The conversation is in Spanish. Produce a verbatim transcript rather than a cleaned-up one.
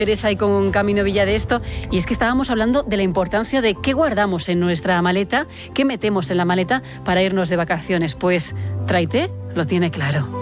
Teresa y con Camino Villa de esto, y es que estábamos hablando de la importancia de qué guardamos en nuestra maleta, qué metemos en la maleta para irnos de vacaciones. Pues Traité lo tiene claro.